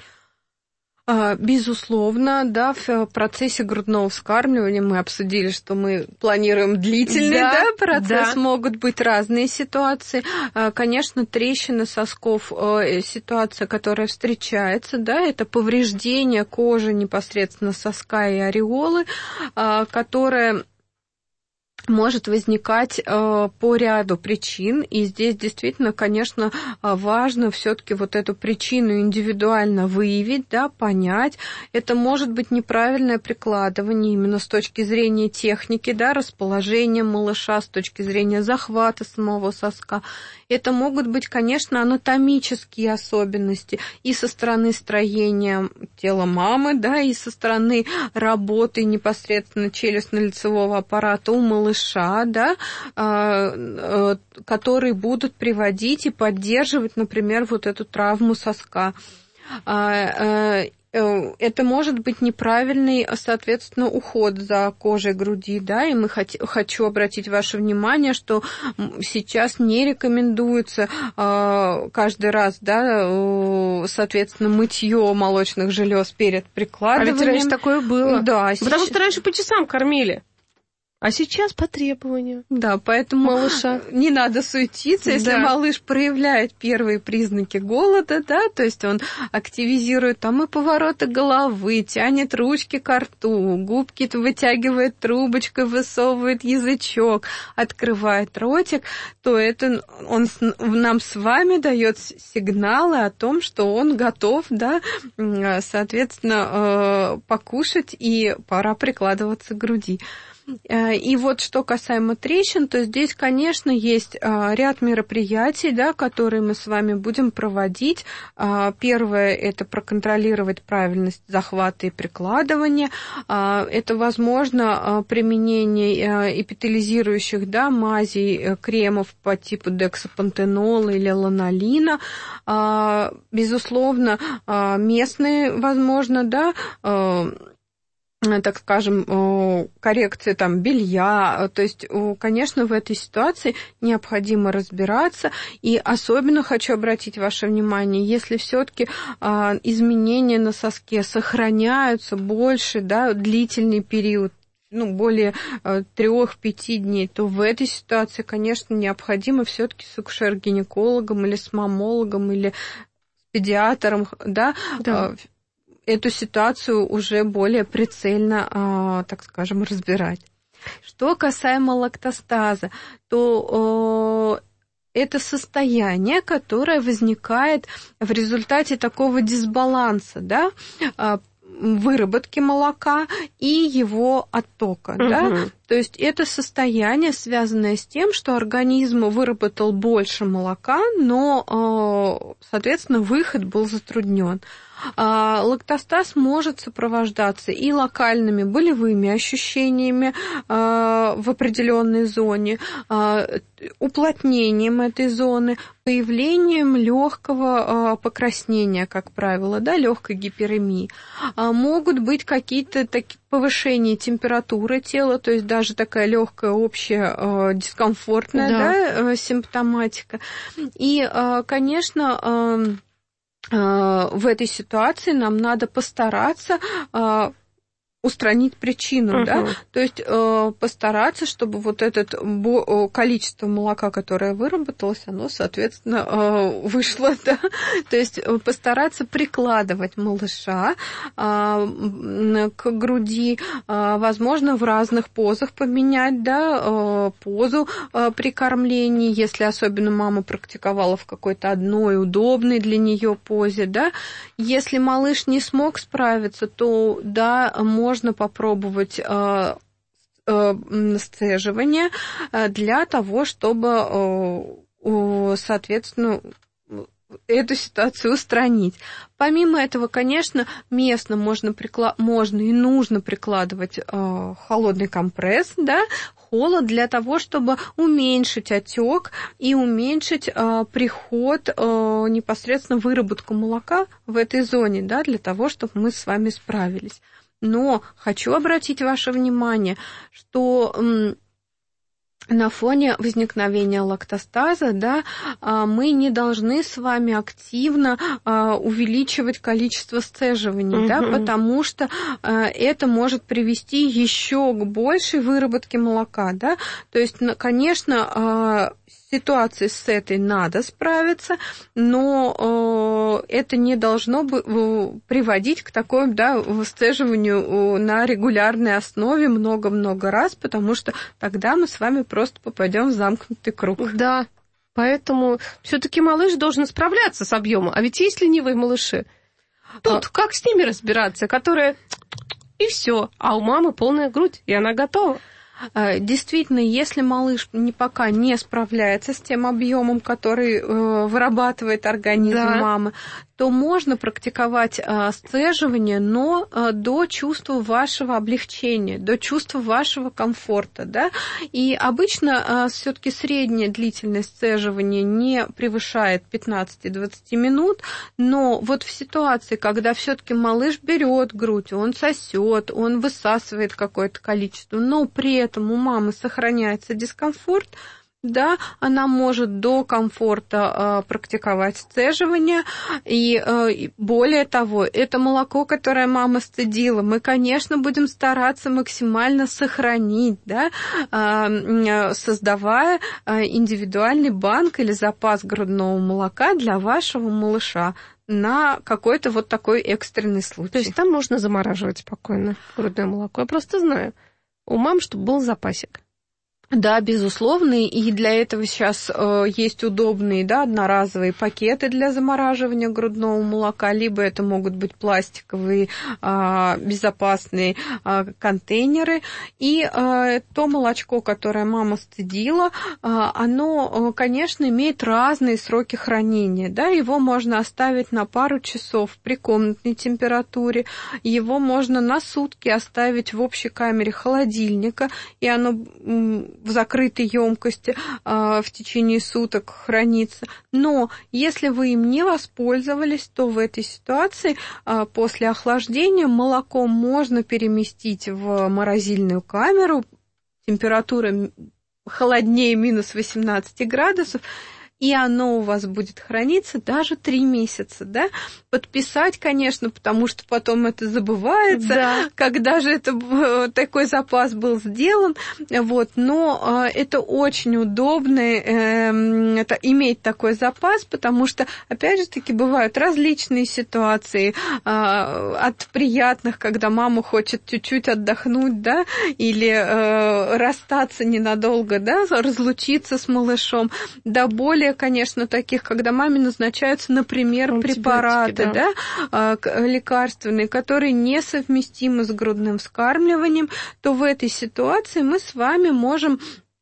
Безусловно, да, в процессе грудного вскармливания мы обсудили, что мы планируем длительный да, да, процесс, да. могут быть разные ситуации. Конечно, трещины сосков, ситуация, которая встречается, да, это повреждение кожи непосредственно соска и ореолы, которая... может возникать э, по ряду причин, и здесь действительно, конечно, важно все-таки вот эту причину индивидуально выявить, да, понять. Это может быть неправильное прикладывание именно с точки зрения техники, да, расположения малыша, с точки зрения захвата самого соска. Это могут быть, конечно, анатомические особенности и со стороны строения тела мамы, да, и со стороны работы непосредственно челюстно-лицевого аппарата у малыша, да, которые будут приводить и поддерживать, например, вот эту травму соска. Это может быть неправильный, соответственно, уход за кожей груди, да, и мы хот- хочу обратить ваше внимание, что сейчас не рекомендуется э, каждый раз, да, э, соответственно, мытье молочных желез перед прикладыванием. А ведь раньше такое было. Да, потому сейчас... что раньше по часам кормили. А сейчас по требованию. Да, поэтому малыша не надо суетиться, если да. малыш проявляет первые признаки голода, да, то есть он активизирует там и повороты головы, тянет ручки ко рту, губки вытягивает трубочкой, высовывает язычок, открывает ротик, то это он нам с вами дает сигналы о том, что он готов, да, соответственно, покушать и пора прикладываться к груди. И вот что касаемо трещин, то здесь, конечно, есть ряд мероприятий, да, которые мы с вами будем проводить. Первое – это проконтролировать правильность захвата и прикладывания. Это, возможно, применение эпителизирующих, да, мазей, кремов по типу дексапантенола или ланолина. Безусловно, местные, возможно, да, так скажем, коррекции там белья. То есть, конечно, в этой ситуации необходимо разбираться. И особенно хочу обратить ваше внимание, если все-таки изменения на соске сохраняются больше, да, длительный период, ну, более трех-пяти дней, то в этой ситуации, конечно, необходимо все-таки с акушер-гинекологом или с мамологом или с педиатром, да, да. эту ситуацию уже более прицельно, так скажем, разбирать. Что касаемо лактостаза, то это состояние, которое возникает в результате такого дисбаланса, да, выработки молока и его оттока. Угу. Да? То есть это состояние, связанное с тем, что организм выработал больше молока, но, соответственно, выход был затруднен. Лактостаз может сопровождаться и локальными болевыми ощущениями в определенной зоне, уплотнением этой зоны, появлением легкого покраснения, как правило, да, легкой гиперемии. Могут быть какие-то такие повышения температуры тела, то есть даже такая легкая общая дискомфортная, да. Да, симптоматика. И, конечно, в этой ситуации нам надо постараться устранить причину, uh-huh. да, то есть э, постараться, чтобы вот это количество молока, которое выработалось, оно, соответственно, э, вышло, да, то есть постараться прикладывать малыша э, к груди, э, возможно, в разных позах поменять, да, э, позу э, при кормлении, если особенно мама практиковала в какой-то одной удобной для нее позе, да, если малыш не смог справиться, то, да, можно можно попробовать э, э, сцеживание для того, чтобы, э, соответственно, эту ситуацию устранить. Помимо этого, конечно, местно можно, прикла- можно и нужно прикладывать э, холодный компресс, да, холод для того, чтобы уменьшить отек и уменьшить э, приход, э, непосредственно выработку молока в этой зоне, да, для того, чтобы мы с вами справились. Но хочу обратить ваше внимание, что на фоне возникновения лактостаза, да, мы не должны с вами активно увеличивать количество сцеживаний, угу. да, потому что это может привести еще к большей выработке молока. Да. То есть, конечно, ситуации с этой надо справиться, но э, это не должно бы приводить к такому, да, сцеживанию на регулярной основе много-много раз, потому что тогда мы с вами просто попадем в замкнутый круг. Да, поэтому все-таки малыш должен справляться с объемом. А ведь есть ленивые малыши. Тут а... как с ними разбираться, которые и все, а у мамы полная грудь, и она готова. Действительно, если малыш не, пока не справляется с тем объемом, который э, вырабатывает организм да. мамы, то можно практиковать э, сцеживание, но э, до чувства вашего облегчения, до чувства вашего комфорта. Да? И обычно э, все-таки средняя длительность сцеживания не превышает пятнадцать-двадцать минут, но вот в ситуации, когда все-таки малыш берет грудь, он сосет, он высасывает какое-то количество, но при этом у мамы сохраняется дискомфорт, да, она может до комфорта э, практиковать сцеживание, и э, более того, это молоко, которое мама сцедила, мы, конечно, будем стараться максимально сохранить, да, э, создавая э, индивидуальный банк или запас грудного молока для вашего малыша на какой-то вот такой экстренный случай. То есть там можно замораживать спокойно грудное молоко. Я просто знаю у мам, чтобы был запасик. Да, безусловно, и для этого сейчас э, есть удобные, да, одноразовые пакеты для замораживания грудного молока, либо это могут быть пластиковые э, безопасные э, контейнеры. И э, то молочко, которое мама сцедила, э, оно, э, конечно, имеет разные сроки хранения. Да? Его можно оставить на пару часов при комнатной температуре, его можно на сутки оставить в общей камере холодильника, и оно в закрытой емкости а, в течение суток хранится. Но если вы им не воспользовались, то в этой ситуации а, после охлаждения молоко можно переместить в морозильную камеру, температура холоднее минус восемнадцать градусов, и оно у вас будет храниться даже три месяца, да? Подписать, конечно, потому что потом это забывается, да. Когда же это, такой запас был сделан, вот, но э, это очень удобно э, это, иметь такой запас, потому что, опять же таки, бывают различные ситуации, э, от приятных, когда мама хочет чуть-чуть отдохнуть, да, или э, расстаться ненадолго, да, разлучиться с малышом, до более, конечно, таких, когда маме назначаются, например, препараты, да. Да, лекарственные, которые несовместимы с грудным вскармливанием, то в этой ситуации мы с вами можем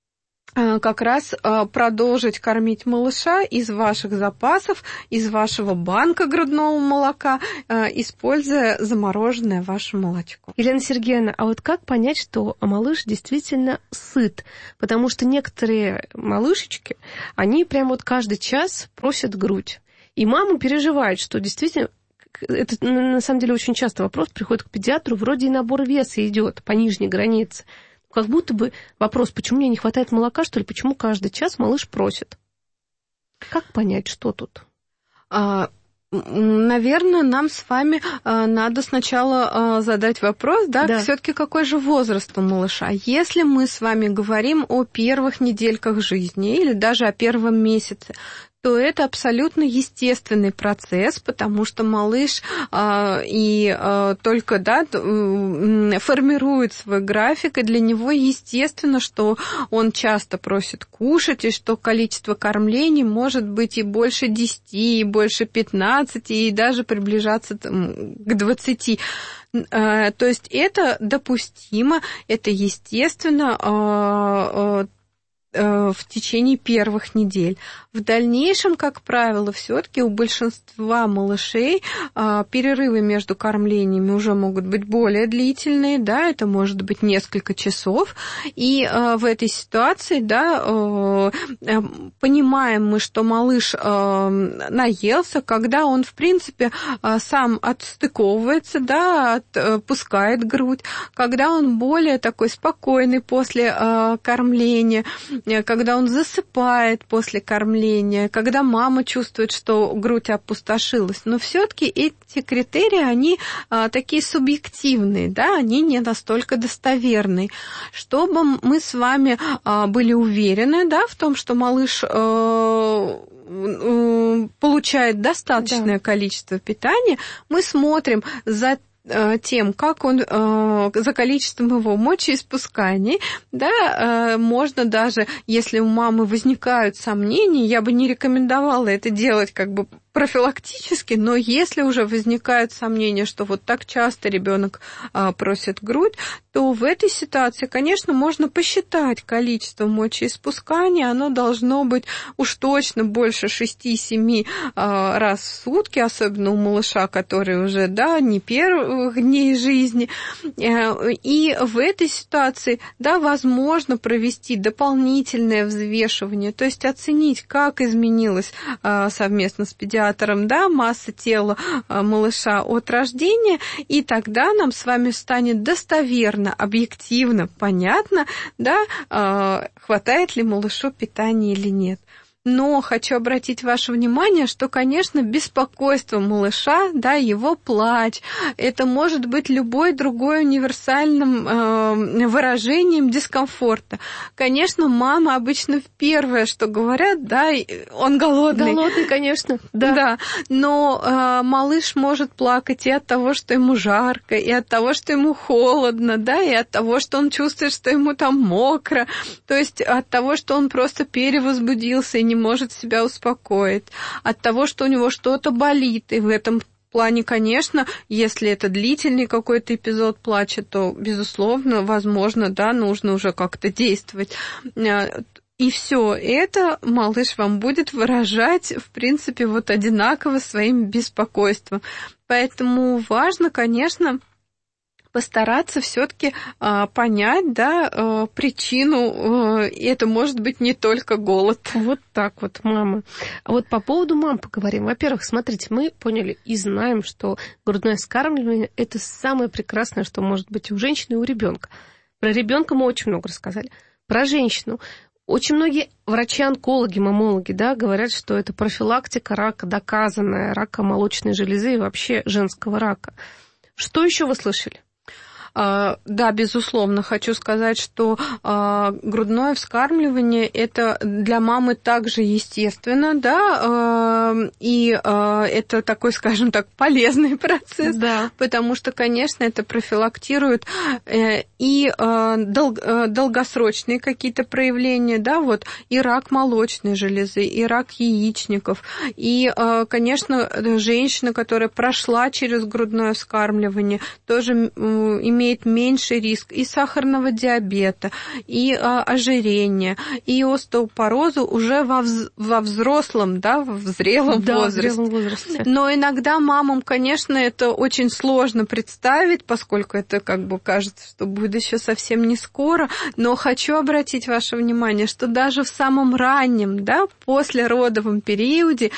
как раз продолжить кормить малыша из ваших запасов, из вашего банка грудного молока, используя замороженное ваше молочко. Елена Сергеевна, а вот как понять, что малыш действительно сыт? Потому что некоторые малышечки, они прям вот каждый час просят грудь. И мама переживает, что действительно, это на самом деле очень часто вопрос приходит к педиатру, вроде и набор веса идет по нижней границе. Как будто бы вопрос, почему мне не хватает молока, что ли, почему каждый час малыш просит? Как понять, что тут? А, наверное, нам с вами а, надо сначала а, задать вопрос, да, да. Все-таки какой же возраст у малыша? Если мы с вами говорим о первых недельках жизни или даже о первом месяце, то это абсолютно естественный процесс, потому что малыш а, и а, только да, формирует свой график, и для него естественно, что он часто просит кушать, и что количество кормлений может быть и больше десяти, и больше пятнадцати, и даже приближаться там, к двадцати. А, то есть это допустимо, это естественно, а, а, в течение первых недель. В дальнейшем, как правило, все-таки у большинства малышей а, перерывы между кормлениями уже могут быть более длительные, да, это может быть несколько часов, и а, в этой ситуации, да, а, понимаем мы, что малыш а, наелся, когда он, в принципе, а, сам отстыковывается, да, отпускает грудь, когда он более такой спокойный после а, кормления, когда он засыпает после кормления, когда мама чувствует, что грудь опустошилась. Но все-таки эти критерии, они а, такие субъективные, да, они не настолько достоверные. Чтобы мы с вами а, были уверены, да, в том, что малыш а, получает достаточное да. количество питания, мы смотрим за тем, как он, за количеством его мочеиспусканий, да, можно даже, если у мамы возникают сомнения, я бы не рекомендовала это делать как бы профилактически, но если уже возникают сомнения, что вот так часто ребенок а, просит грудь, то в этой ситуации, конечно, можно посчитать количество мочеиспусканий, оно должно быть уж точно больше шести-семи а, раз в сутки, особенно у малыша, который уже, да, не первых дней жизни. И в этой ситуации, да, возможно провести дополнительное взвешивание, то есть оценить, как изменилась а, совместно с педиатром, да, масса тела малыша от рождения, и тогда нам с вами станет достоверно, объективно понятно, да, хватает ли малышу питания или нет. Но хочу обратить ваше внимание, что, конечно, беспокойство малыша, да, его плач, это может быть любой другой универсальным э, выражением дискомфорта. Конечно, мама обычно первое, что говорят, да, он голодный. Голодный, конечно, да. Да, но э, малыш может плакать и от того, что ему жарко, и от того, что ему холодно, да, и от того, что он чувствует, что ему там мокро, то есть от того, что он просто перевозбудился и не может себя успокоить, от того, что у него что-то болит, и в этом плане, конечно, если это длительный какой-то эпизод плача, то, безусловно, возможно, да, нужно уже как-то действовать. И все это малыш вам будет выражать, в принципе, вот одинаково своим беспокойством. Поэтому важно, конечно, постараться все-таки а, понять, да, а, причину. А, это может быть не только голод. Вот так вот, мама. А вот по поводу мам поговорим. Во-первых, смотрите, мы поняли и знаем, что грудное вскармливание – это самое прекрасное, что может быть у женщины и у ребенка. Про ребенка мы очень много рассказали. Про женщину. Очень многие врачи-онкологи, мамологи, да, говорят, что это профилактика рака доказанная, рака молочной железы и вообще женского рака. Что еще вы слышали? Да, безусловно, хочу сказать, что грудное вскармливание это для мамы также естественно, да, и это такой, скажем так, полезный процесс, да. Потому что, конечно, это профилактирует и долгосрочные какие-то проявления, да, вот и рак молочной железы, и рак яичников, и, конечно, женщина, которая прошла через грудное вскармливание, тоже имеет имеет меньший риск и сахарного диабета, и а, ожирения, и остеопороза уже во, вз, во взрослом, да, в зрелом, да, возрасте. в зрелом возрасте. Но иногда мамам, конечно, это очень сложно представить, поскольку это как бы кажется, что будет еще совсем не скоро, но хочу обратить ваше внимание, что даже в самом раннем, да, послеродовом периоде